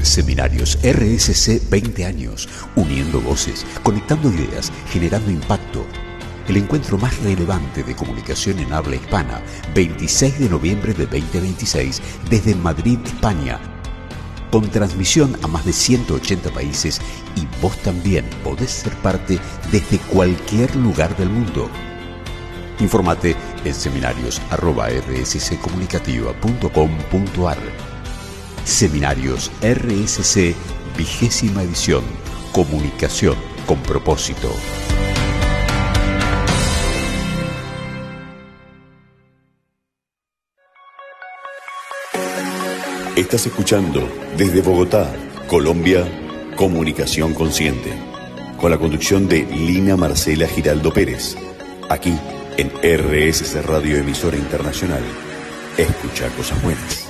Seminarios RSC 20 años, uniendo voces, conectando ideas, generando impacto. El encuentro más relevante de comunicación en habla hispana, 26 de noviembre de 2026, desde Madrid, España, con transmisión a más de 180 países, y vos también podés ser parte desde cualquier lugar del mundo. Infórmate en seminarios@rsccomunicativa.com.ar. Seminarios RSC, 20ª edición. Comunicación con propósito. Estás escuchando desde Bogotá, Colombia, Comunicación Consciente, con la conducción de Lina Marcela Giraldo Pérez, aquí en RSC Radio Emisora Internacional. Escucha cosas buenas.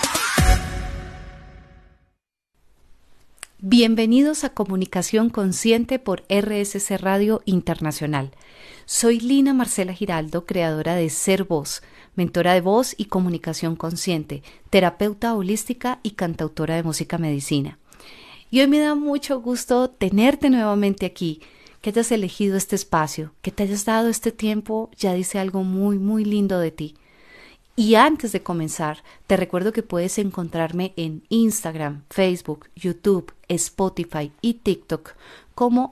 Bienvenidos a Comunicación Consciente por RSC Radio Internacional. Soy Lina Marcela Giraldo, creadora de Ser Voz, mentora de voz y comunicación consciente, terapeuta holística y cantautora de música medicina. Y hoy me da mucho gusto tenerte nuevamente aquí, que hayas elegido este espacio, que te hayas dado este tiempo, ya dice algo muy, muy lindo de ti. Y antes de comenzar, te recuerdo que puedes encontrarme en Instagram, Facebook, YouTube, Spotify y TikTok como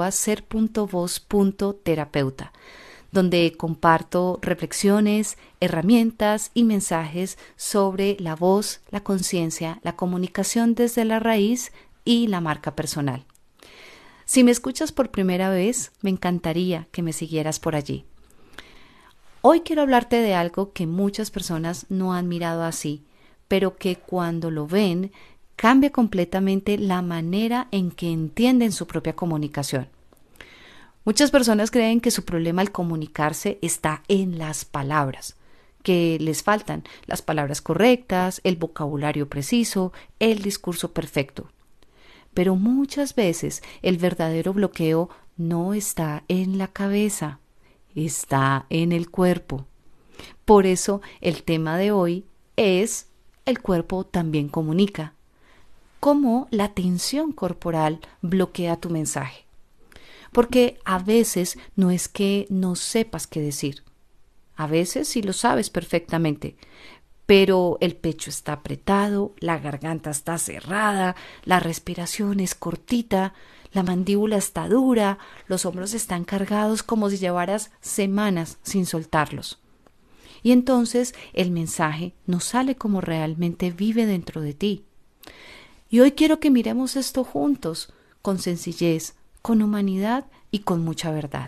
@ser.voz.terapeuta, donde comparto reflexiones, herramientas y mensajes sobre la voz, la conciencia, la comunicación desde la raíz y la marca personal. Si me escuchas por primera vez, me encantaría que me siguieras por allí. Hoy quiero hablarte de algo que muchas personas no han mirado así, pero que cuando lo ven cambia completamente la manera en que entienden su propia comunicación. Muchas personas creen que su problema al comunicarse está en las palabras, que les faltan las palabras correctas, el vocabulario preciso, el discurso perfecto. Pero muchas veces el verdadero bloqueo no está en la cabeza, está en el cuerpo. Por eso el tema de hoy es el cuerpo también comunica. Cómo la tensión corporal bloquea tu mensaje. Porque a veces no es que no sepas qué decir. A veces sí lo sabes perfectamente, pero el pecho está apretado, la garganta está cerrada, la respiración es cortita, la mandíbula está dura, los hombros están cargados como si llevaras semanas sin soltarlos. Y entonces el mensaje no sale como realmente vive dentro de ti. Y hoy quiero que miremos esto juntos, con sencillez, con humanidad y con mucha verdad.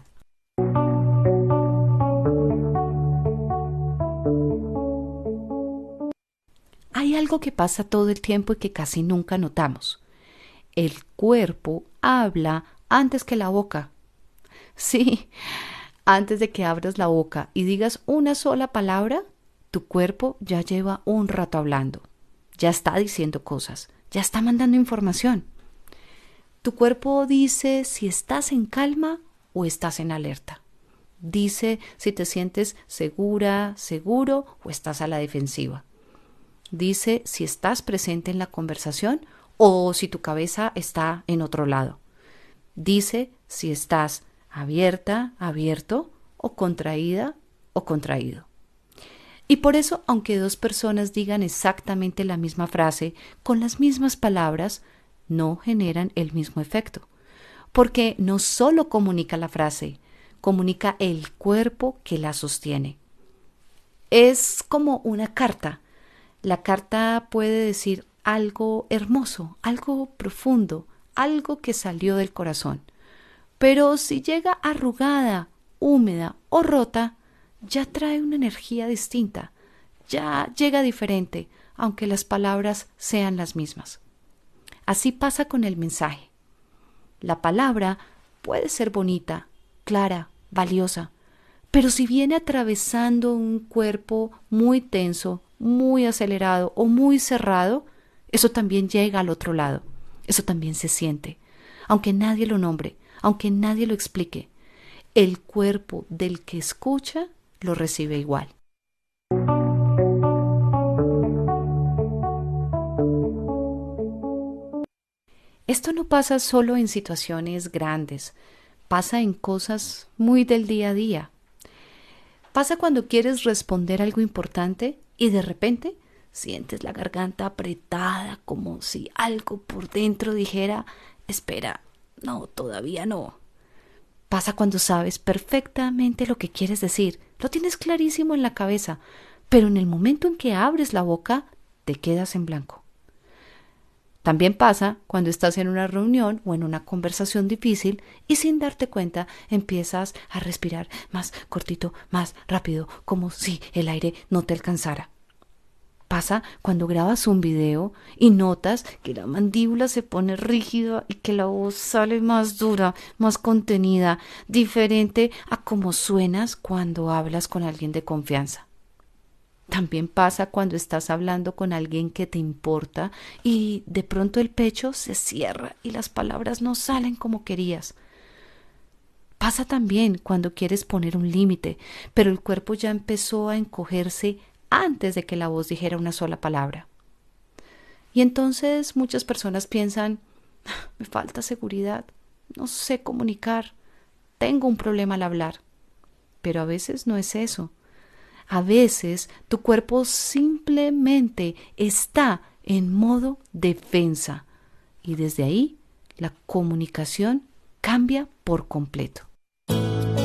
Hay algo que pasa todo el tiempo y que casi nunca notamos. El cuerpo habla antes que la boca. Sí, antes de que abras la boca y digas una sola palabra, tu cuerpo ya lleva un rato hablando. Ya está diciendo cosas, ya está mandando información. Tu cuerpo dice si estás en calma o estás en alerta. Dice si te sientes segura, seguro o estás a la defensiva. Dice si estás presente en la conversación o si tu cabeza está en otro lado. Dice si estás abierta, abierto o contraída o contraído. Y por eso, aunque dos personas digan exactamente la misma frase, con las mismas palabras, no generan el mismo efecto. Porque no solo comunica la frase, comunica el cuerpo que la sostiene. Es como una carta. La carta puede decir algo hermoso, algo profundo, algo que salió del corazón. Pero si llega arrugada, húmeda o rota, ya trae una energía distinta, ya llega diferente, aunque las palabras sean las mismas. Así pasa con el mensaje. La palabra puede ser bonita, clara, valiosa, pero si viene atravesando un cuerpo muy tenso, muy acelerado o muy cerrado, eso también llega al otro lado, eso también se siente, aunque nadie lo nombre, aunque nadie lo explique. El cuerpo del que escucha lo recibe igual. Esto no pasa solo en situaciones grandes, pasa en cosas muy del día a día. Pasa cuando quieres responder algo importante y de repente sientes la garganta apretada como si algo por dentro dijera, espera, no, todavía no. Pasa cuando sabes perfectamente lo que quieres decir, lo tienes clarísimo en la cabeza, pero en el momento en que abres la boca te quedas en blanco. También pasa cuando estás en una reunión o en una conversación difícil y sin darte cuenta empiezas a respirar más cortito, más rápido, como si el aire no te alcanzara. Pasa cuando grabas un video y notas que la mandíbula se pone rígida y que la voz sale más dura, más contenida, diferente a como suenas cuando hablas con alguien de confianza. También pasa cuando estás hablando con alguien que te importa y de pronto el pecho se cierra y las palabras no salen como querías. Pasa también cuando quieres poner un límite, pero el cuerpo ya empezó a encogerse antes de que la voz dijera una sola palabra. Y entonces muchas personas piensan, me falta seguridad, no sé comunicar, tengo un problema al hablar. Pero a veces no es eso. A veces tu cuerpo simplemente está en modo defensa y desde ahí la comunicación cambia por completo.